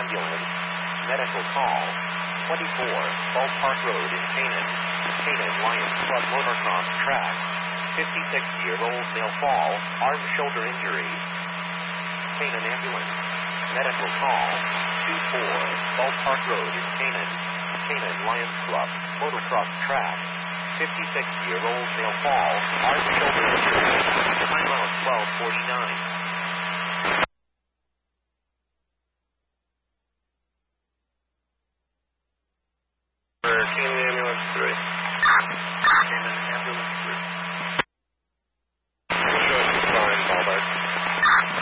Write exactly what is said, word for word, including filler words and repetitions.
ambulance. Medical call. twenty-four, Ballpark Road in Canaan. Canaan Lions Club motocross track. fifty-six-year-old male fall, arm shoulder injury. Canaan ambulance. Medical call. two four, Ballpark Road in Canaan. Canaan Lions Club motocross track. fifty-six-year-old male fall, arm shoulder injury. Timeout twelve forty-nine. For Canaan ambulance three. Canaan ambulance three.